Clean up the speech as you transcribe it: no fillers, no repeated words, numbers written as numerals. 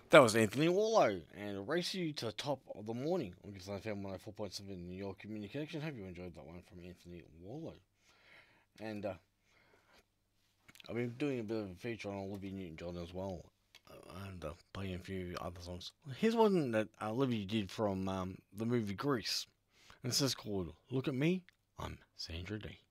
That was Anthony Warlow, and race you to the top of the morning on Gippsland FM 104.7 New York Communication. Hope you enjoyed that one from Anthony Warlow. And I've been doing a bit of a feature on Olivia Newton-John as well, and playing a few other songs. Here's one that Olivia did from the movie Grease, and this is called "Look at Me, I'm Sandra Dee."